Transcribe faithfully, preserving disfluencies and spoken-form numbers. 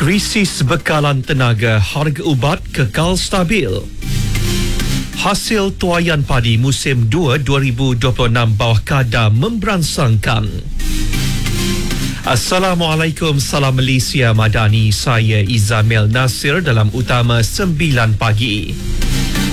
Krisis bekalan tenaga, harga ubat kekal stabil. Hasil tuaian padi musim dua dua ribu dua puluh enam bawah kadar memberansangkan. Assalamualaikum, salam Malaysia Madani. Saya Izamil Nasir dalam Utama sembilan pagi.